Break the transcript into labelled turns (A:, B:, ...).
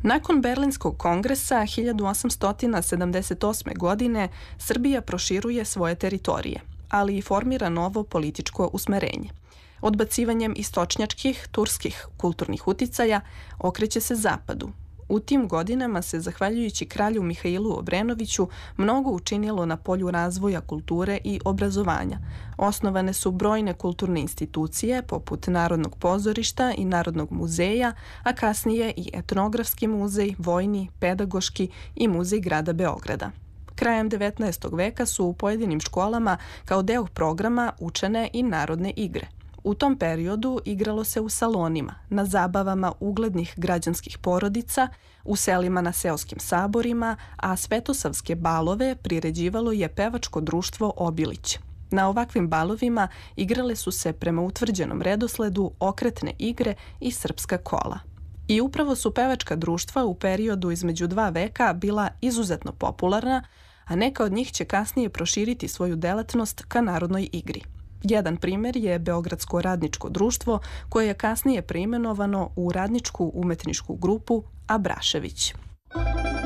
A: Nakon Berlinskog kongresa 1878. godine Srbija proširuje svoje teritorije, ali i formira novo političko usmerenje. Odbacivanjem istočnjačkih, turskih kulturnih uticaja okreće se zapadu. U tim godinama se, zahvaljujući kralju Mihailu Obrenoviću, mnogo učinilo na polju razvoja kulture i obrazovanja. Osnovane su brojne kulturne institucije, poput Narodnog pozorišta i Narodnog muzeja, a kasnije i Etnografski muzej, Vojni, Pedagoški i Muzej grada Beograda. Krajem 19. veka su u pojedinim školama kao deo programa učene i narodne igre. U tom periodu igralo se u salonima, na zabavama uglednih građanskih porodica, u selima na seoskim saborima, a svetosavske balove priređivalo je pevačko društvo Obilić. Na ovakvim balovima igrale su se prema utvrđenom redosledu okretne igre i srpska kola. I upravo su pevačka društva u periodu između 2 veka bila izuzetno popularna, a neka od njih će kasnije proširiti svoju delatnost ka narodnoj igri. Jedan primer je Beogradsko radničko društvo, koje je kasnije preimenovano u Radničku umetničku grupu Abrašević.